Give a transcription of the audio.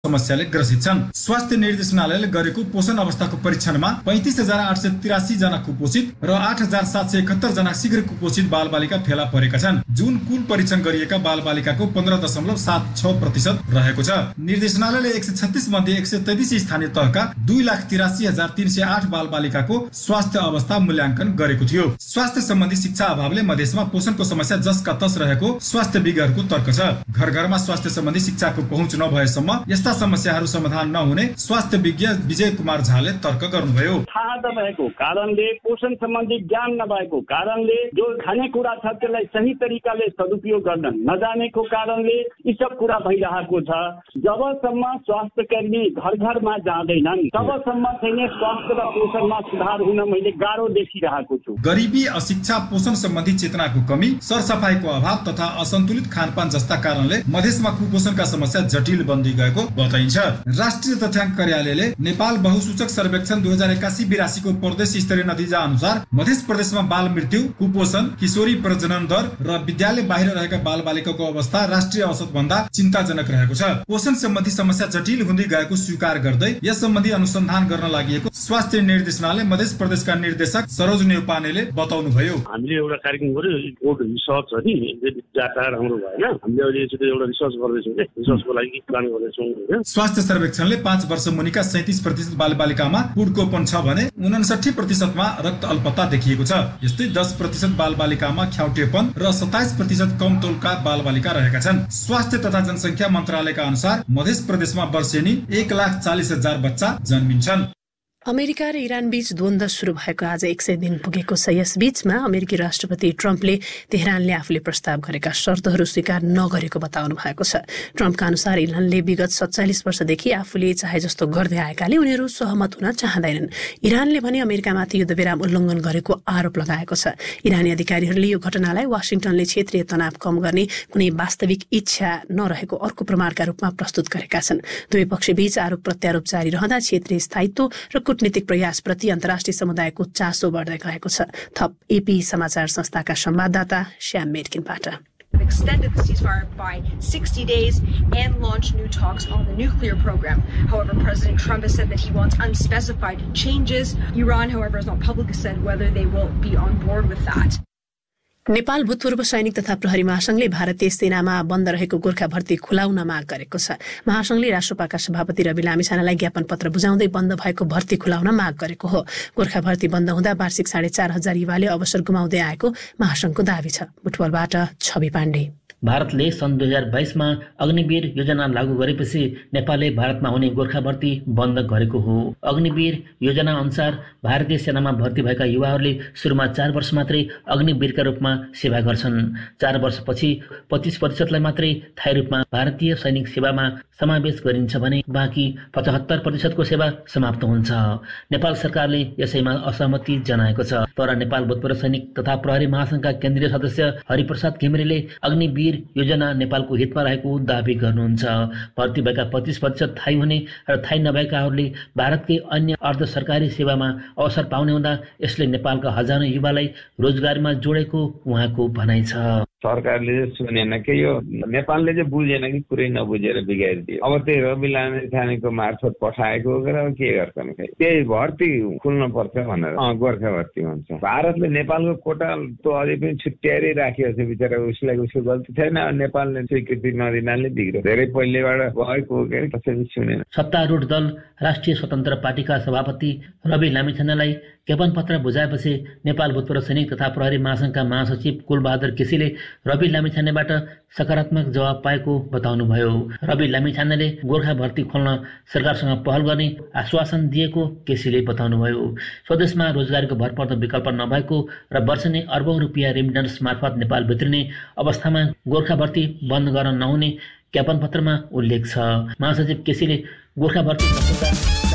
समस्याले ग्रसित छन्। स्वास्थ्य निर्देशनालयले गरेको पोषण अवस्थाको परीक्षणमा 35,883 जना कुपोषित र 8,771 जना शीघ्र कुपोषित बालबालिका फेला परेका छन्, जुन कुल परीक्षण गरिएका बालबालिकाको 15.76% रहेको छ। निर्देशनालयले 136 मध्ये 133 स्थानीय तहका 2,83,308 बालबालिकाको स्वास्थ्य अवस्था मूल्याङ्कन गरेको थियो। स्वास्थ्य सम्बन्धी शिक्षा अभावले मधेसमा पोषणको समस्या जसका तस रहेको स्वास्थ्य विज्ञहरूको तर्क छ। घर घरमा स्वास्थ्य सम्बन्धी शिक्षाको पहुँच नभएसम्म यस्ता समस्याहरू समाधान नहुने स्वास्थ्य विज्ञ विजय कुमार झाले तर्क गर्नुभयो। थाहा नभएको कारणले, पोषण सम्बन्धी ज्ञान नभएको कारणले, जो खानेकुरा छ त्यसलाई सही तरिकाले सदुपयोग गर्न नजानेको कारणले यी सब कुरा भइरहेको छ। जबसम्म स्वास्थ्य कर्मी घर घरमा जाँदैनन् तबसम्म चाहिँ स्वास्थ्य र पोषणमा सुधार हुन मैले गाह्रो देखिरहेको छु। गरिबी, अशिक्षा, पोषण सम्बन्धी चेतनाको कमी, सरसफाइको अभाव तथा असन्तुलित खानपान जस्ता कारणले मधेसमा कुपोषणका समस्या जटिल बन्दै गएको बताइन्छ। राष्ट्रिय तथ्याङ्क कार्यालयले नेपाल बहुसूचक सर्वेक्षण 2081-82 को प्रदेश स्तरीय नतिजा अनुसार मध्य प्रदेशमा बाल मृत्यु, कुपोषण, किशोरी प्रजनन दर र विद्यालय बाहिर रहेका बालबालिकाको अवस्था राष्ट्रिय औसत भन्दा चिन्ताजनक रहेको छ। पोषण सम्बन्धी समस्या जटिल हुँदै गएको स्वीकार गर्दै यस सम्बन्धी अनुसन्धान गर्न लागि स्वास्थ्य निर्देशनालय मध्य प्रदेशका निर्देशक सरोज नेउपानेले बताउनुभयो। हामीले एउटा कार्यक्रम गर्यो, रिसर्च हो नि, डाटा राम्रो भएन, हामीले अहिले एउटा रिसर्च गर्दैछौँ के, रिसर्चको लागि प्लान गर्दैछौँ। स्वास्थ्य सर्वेक्षणले 5 वर्ष मुनिका 37% बालबालिकामा कुपोषण छ भने 59% रक्त अल्पता देखिएको छ। यस्तै 10% बालबालिकामा ख्याउटेपन र 27% कम तौलका बालबालिका रहेका छन्। स्वास्थ्य तथा जनसङ्ख्या मन्त्रालयका अनुसार मध्य प्रदेशमा वर्षेनी 1,40,000 बच्चा जन्मिन्छन्। अमेरिका र इरान बीच द्वन्द्व सुरु भएको आज 100 दिन पुगेको छ। यस बीचमा अमेरिकी राष्ट्रपति ट्रम्पले तेहरानले आफूले प्रस्ताव गरेका शर्तहरू स्वीकार नगरेको बताउनु भएको छ। ट्रम्पका अनुसार इरानले विगत 47 वर्षदेखि आफूले चाहे जस्तो गर्दै आएकाले उनीहरू सहमत हुन चाहँदैनन्। इरानले भने अमेरिकामाथि युद्धविराम उल्लङ्घन गरेको आरोप लगाएको छ। इरानी अधिकारीहरूले यो घटनालाई वाशिङटनले क्षेत्रीय तनाव कम गर्ने कुनै वास्तविक इच्छा नरहेको अर्को प्रमाणका रूपमा प्रस्तुत गरेका छन्। दुवै पक्षबीच आरोप प्रत्यारोप जारी रहँदा क्षेत्रीय स्थायित्व र कूटनीतिक प्रयासप्रति अन्तर्राष्ट्रिय समुदायको चासो बढ्दै गएको छ। थप एपी समाचार संस्थाका संवाददाता Shyam मेर्किनबाट। Extended the ceasefire by 60 days and launched new talks on the nuclear program. However, President Trump has said that he wants unspecified changes. Iran, however, has not publicly said whether they will be on board with that. Nepal भूतपूर्व सैनिक तथा प्रहरी महासंघले भारतीय सेनामा बन्द रहेको गोर्खा भर्ती खुलाउन माग गरेको छ। महासंघले राष्ट्रपाका सभापति रवि लामिछानेलाई ज्ञापन पत्र बुझाउँदै बन्द भएको भर्ती खुलाउन माग गरेको हो। गोर्खा भर्ती बन्द हुँदा वार्षिक 4,500 युवाले अवसर गुमाउँदै आएको महासंघको दावी छ। बुटवलबाट छवि पाण्डे। भारतले सन् 2022 मा अग्निवीर योजना लागू गरेपछि नेपालले भारतमा हुने गोर्खा भर्ती बन्द गरेको हो। अग्निवीर योजना अनुसार भारतीय सेनामा भर्ती भएका युवाहरूले सुरुमा 4 वर्ष मात्रै अग्निवीरका रूपमा सेवा गर्छन्। 4 वर्षपछि 25% मात्रै थायी रूपमा भारतीय सैनिक सेवामा समावेश गरिन्छ भने बाँकी 75% को सेवा समाप्त हुन्छ। नेपाल सरकारले यसैमा असहमति जनाएको छ। तर नेपाल भूतपूर्व सैनिक तथा प्रहरी महासंघका केन्द्रीय सदस्य हरिप्रसाद घिमिरेले अग्निवीर योजना नेपालको हितमा रहेको दावी गर्नुहुन्छ। भर्ती भएका 25% थायी हुने र थायी नभएकाहरूले भारतकै अन्य अर्ध सरकारी सेवामा अवसर पाउने हुँदा यसले नेपालका हजारौं युवालाई रोजगारीमा जोडेको उहाँको भनाइ छ। सरकारले सुनेन कि यो नेपालले चाहिँ बुझेन कि पुरै नबुझेर बिगारिदियो। अब त्यही रवि लामिछानेको मार्फत पठाएको हो के गर्छन् खै, त्यही भर्ती खुल्न पर्छ भनेर गोर्खा भर्ती हुन्छ। भारतले नेपालको कोटा त अझै पनि छुट्याएरै राखिएको छ। बिचरा उसलाई उसको गल्ती छैन, नेपालले स्वीकृति नदिनाले बिग्रियो। धेरै पहिलेबाट भएको हो कि कसैले सुनेन। सत्तारूढ दल राष्ट्रिय स्वतन्त्र पार्टीका सभापति रवि लामिछानेलाई ज्ञापन पत्र बुझाएपछि नेपाल भूतपूर्व सैनिक तथा प्रहरी महासंघका महासचिव कुलबहादुर केसीले रवि लामिछानेबाट सकारात्मक जवाब पाएको बताउनुभयो। रवि लामिछानेले गोर्खा भर्ती खोल्न सरकारसँग पहल गर्ने आश्वासन दिएको केसीले बताउनुभयो। स्वदेशमा रोजगारीको भरपर्दो विकल्प नभएको र वर्षेनी अर्बौं रुपियाँ रेमिटेन्स मार्फत नेपाल भित्रिने अवस्थामा गोर्खा भर्ती बन्द गर्न नहुने ज्ञापन पत्रमा उल्लेख छ। महासचिव केसीले गोर्खा भर्ती